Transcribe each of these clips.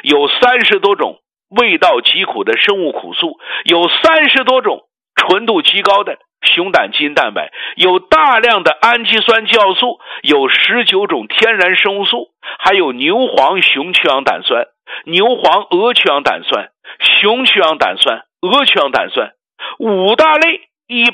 有30多种味道极苦的生物苦素，有30多种纯度极高的熊胆基因蛋白，有大量的氨基酸酵素，有19种天然生物素，还有牛黄熊去氧胆酸、牛黄鹅去氧胆酸、熊去氧胆酸、鹅去氧胆酸，5大类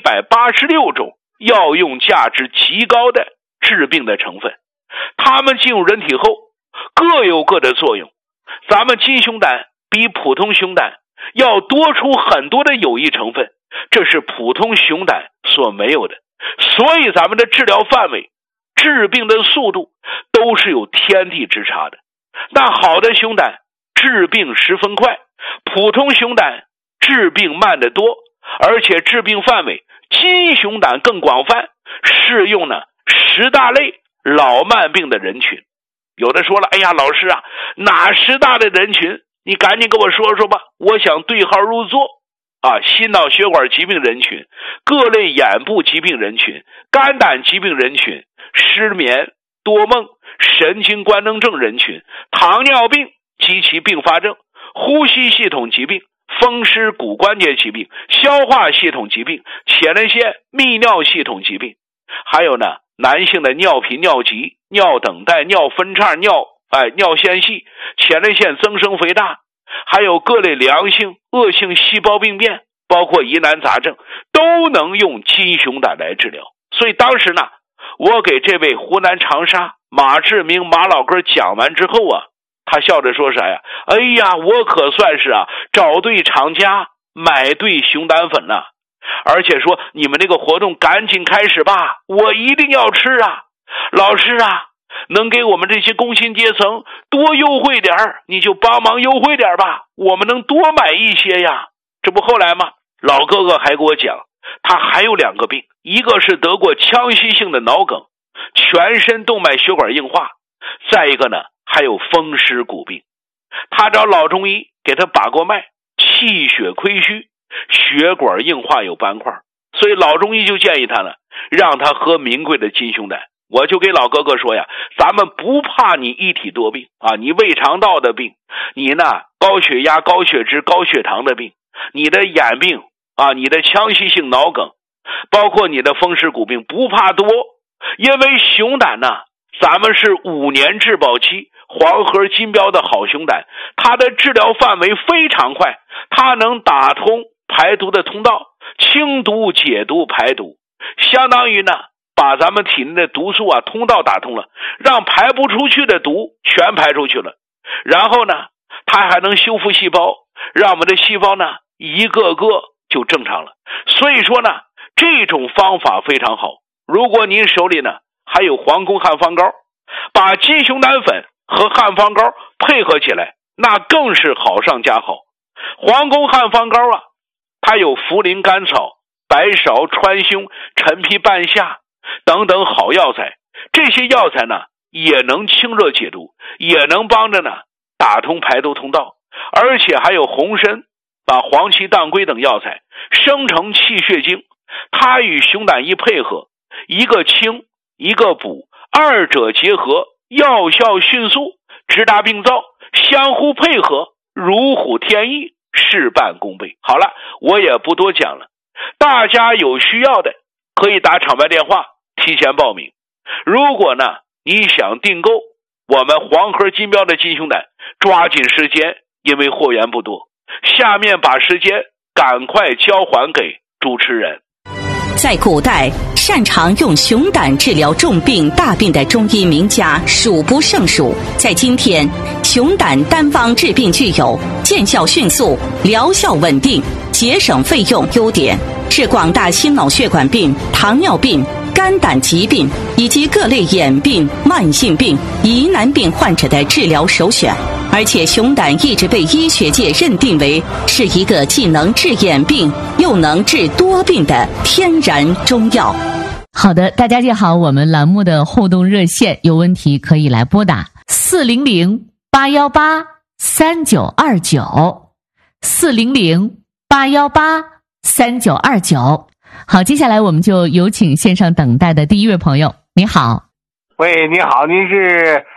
186种药用价值极高的治病的成分。它们进入人体后各有各的作用，咱们金熊胆比普通熊胆要多出很多的有益成分，这是普通熊胆所没有的，所以咱们的治疗范围、治病的速度都是有天地之差的。但好的熊胆治病十分快，普通熊胆治病慢得多，而且治病范围金熊胆更广泛，适用呢10大类老慢病的人群。有的说了，哎呀，老师啊，哪10大的人群？你赶紧跟我说说吧，我想对号入座啊！心脑血管疾病人群、各类眼部疾病人群、肝胆疾病人群、失眠、多梦、神经官能症人群、糖尿病及其并发症、呼吸系统疾病、风湿骨关节疾病、消化系统疾病、前列腺泌尿系统疾病，还有呢男性的尿频、尿急、尿等待、尿分叉、尿腺系、前列腺增生肥大，还有各类良性、恶性细胞病变，包括疑难杂症，都能用金熊胆来治疗。所以当时呢，我给这位湖南长沙马志明马老哥讲完之后啊，他笑着说啥呀？哎呀，我可算是找对厂家，买对熊胆粉了。而且说你们这个活动赶紧开始吧，我一定要吃啊！老师啊，能给我们这些工薪阶层多优惠点儿，你就帮忙优惠点吧，我们能多买一些呀。这不后来吗？老哥哥还给我讲，他还有2个病，一个是得过腔隙性的脑梗，全身动脉血管硬化，再一个呢还有风湿骨病。他找老中医给他把过脉，气血亏虚，血管硬化有斑块，所以老中医就建议他呢，让他喝名贵的金熊胆。我就给老哥哥说呀，咱们不怕你一体多病啊，你胃肠道的病，你呢高血压、高血脂、高血糖的病，你的眼病啊，你的腔隙性脑梗，包括你的风湿骨病，不怕多。因为熊胆呢，咱们是5年质保期黄河金标的好熊胆，它的治疗范围非常快，它能打通排毒的通道，清毒、解毒、排毒，相当于呢把咱们体内的毒素通道打通了，让排不出去的毒全排出去了。然后呢，它还能修复细胞，让我们的细胞呢一个个就正常了。所以说呢，这种方法非常好。如果您手里呢还有皇宫汉方膏，把金熊胆粉和汉方膏配合起来，那更是好上加好。皇宫汉方膏它有茯苓、甘草、白芍、川芎、陈皮、半夏等等好药材，这些药材呢也能清热解毒，也能帮着呢打通排毒通道，而且还有红参、黄芪、当归等药材生成气血精，它与熊胆一配合，一个清一个补，二者结合，药效迅速，直达病灶，相互配合，如虎添翼，事半功倍。好了，我也不多讲了，大家有需要的可以打场外电话提前报名。如果呢你想订购我们黄河金标的金熊胆，抓紧时间，因为货源不多。下面把时间赶快交还给主持人。 在古代，擅长用熊胆治疗重病大病的中医名家数不胜数。在今天，熊胆单方治病具有见效迅速、疗效稳定、节省费用优点，是广大心脑血管病、糖尿病、肝胆疾病以及各类眼病、慢性病、疑难病患者的治疗首选。而且熊胆一直被医学界认定为是一个既能治眼病又能治多病的天然中药。 好的，大家记好我们栏目的互动热线，有问题可以来拨打400-818-3929，400-818-3929。好，接下来我们就有请线上等待的第一位朋友。你好。 喂，你好，您是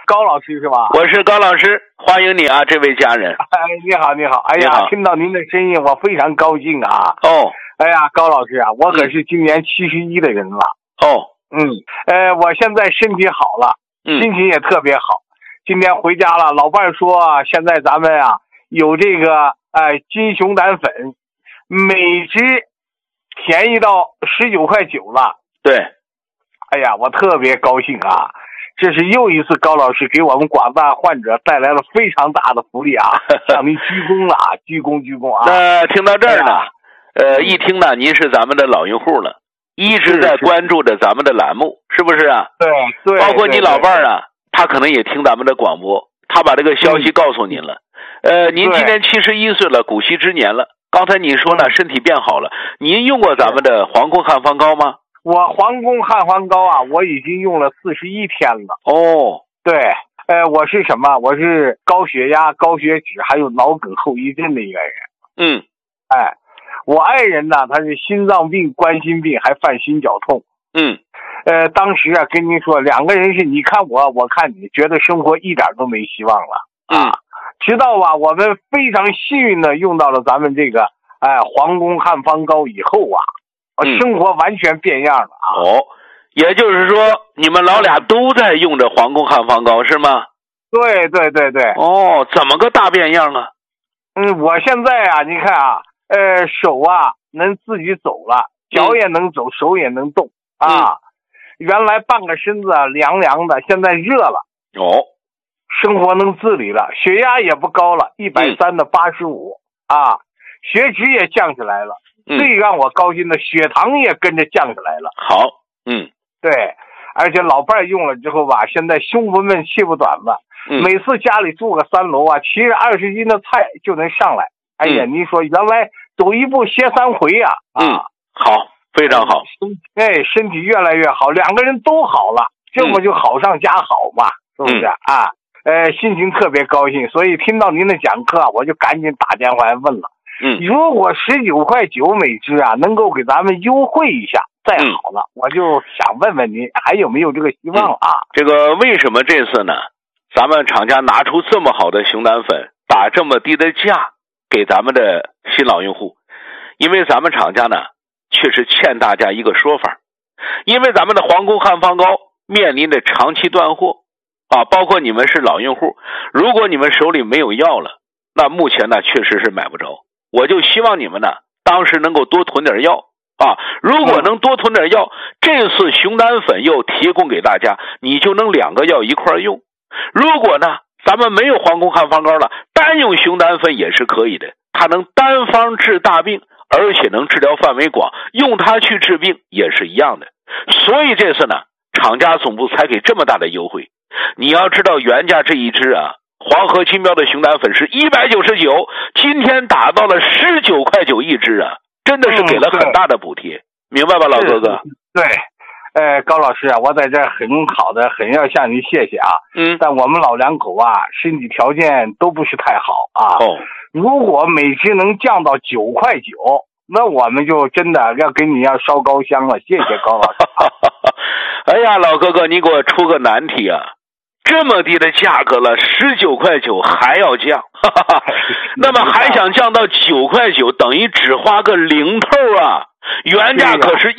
高老师是吧？ 我是高老师，欢迎你啊，这位家人。 哎，你好，你好。哎呀，听到您的声音，我非常高兴啊。 哦。 哎呀，高老师啊，我可是今年71的人了。 哦。 我现在身体好了，心情也特别好。今天回家了，老伴说现在咱们啊有这个金熊胆粉，每支便宜到19.9块了。 对。 哎呀，我特别高兴啊！这是又一次高老师给我们广大患者带来了非常大的福利啊！向您鞠躬了啊，鞠躬啊！ 那听到这儿呢，一听呢，您是咱们的老用户了，一直在关注着咱们的栏目，是不是啊？ 对， 包括你老伴儿啊，他可能也听咱们的广播，他把这个消息告诉您了。您今年71岁了，古稀之年了。刚才你说呢，身体变好了，您用过咱们的黄宫汉方膏吗？ 我黄宫汉方膏啊，我已经用了41天了。 哦， 对，我是什么？我是高血压、高血脂还有脑梗后遗症的一个人。我爱人呢，他是心脏病、冠心病，还犯心绞痛。当时啊，跟您说，两个人是你看我，我看你，觉得生活一点都没希望了。直到啊，我们非常幸运的用到了咱们这个黄宫汉方膏以后啊。生活完全变样了啊！ 哦，也就是说，你们老俩都在用着黄宫汉方膏是吗？ 对。 哦，怎么个大变样啊？ 我现在啊，你看啊，手啊能自己走了，脚也能走，手也能动啊。原来半个身子啊凉凉的，现在热了。 哦， 生活能自理了，血压也不高了，130的85啊，血脂也降下来了。最让我高兴的，血糖也跟着降下来了。 好， 对，而且老伴用了之后吧，现在胸不闷气不短了。每次家里住个3楼啊，骑着20斤的菜就能上来。哎呀，您说原来走一步歇3回啊！ 好，非常好。 身体越来越好，两个人都好了，这不就好上加好嘛？是不是啊？心情特别高兴，所以听到您的讲课，我就赶紧打电话来问了。如果19.9块每支啊，能够给咱们优惠一下，再好了，我就想问问您还有没有这个希望啊？ 这个为什么这次呢？咱们厂家拿出这么好的熊胆粉，打这么低的价给咱们的新老用户，因为咱们厂家呢，确实欠大家一个说法，因为咱们的黄宫汉方膏面临着长期断货啊，包括你们是老用户，如果你们手里没有药了，那目前呢确实是买不着。我就希望你们呢，当时能够多囤点药啊！如果能多囤点药，这次熊胆粉又提供给大家，你就能2个药一块用。如果呢，咱们没有黄宫汉方膏了，单用熊胆粉也是可以的，它能单方治大病，而且能治疗范围广，用它去治病也是一样的。所以这次呢，厂家总部才给这么大的优惠。你要知道原价这一支啊，黄河金标的熊胆粉是199，今天打到了19.9块一支啊，真的是给了很大的补贴，明白吧，老哥哥？ 对，高老师啊，我在这很要向您谢谢啊。但我们老两口啊，身体条件都不是太好啊。如果每支能降到9.9块，那我们就真的要给你要烧高香了。谢谢高老师。 哎呀，老哥哥，你给我出个难题啊！这么低的价格了，19.9块还要降，那么还想降到9.9块，等于只花个零头啊！原价可是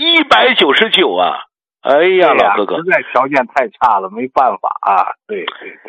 199啊！哎呀，老哥哥， 实在条件太差了，没办法啊！对。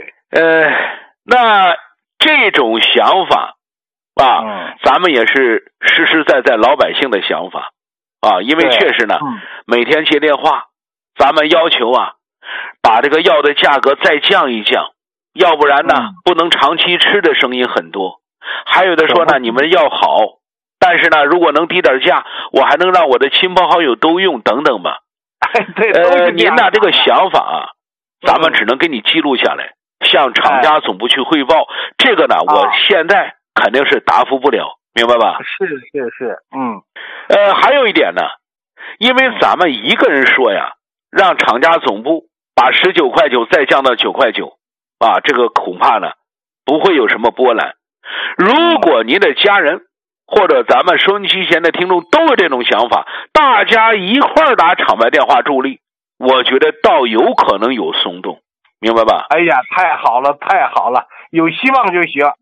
那这种想法啊，咱们也是实实在在老百姓的想法啊，因为确实呢，每天接电话，咱们要求啊，把这个药的价格再降一降，要不然呢，不能长期吃的声音很多。还有的说呢，你们药好，但是呢，如果能低点价，我还能让我的亲朋好友都用，等等吧。您的这个想法啊，咱们只能给你记录下来，向厂家总部去汇报。这个呢，我现在肯定是答复不了，明白吧？ 是， 还有一点呢，因为咱们一个人说呀，让厂家总部把19.9块再降到9.9块啊，这个恐怕呢不会有什么波澜。如果您的家人或者咱们收音机前的听众都有这种想法，大家一块儿打厂外电话助力，我觉得倒有可能有松动。 明白吧？ 哎呀，太好了，太好了，有希望就行。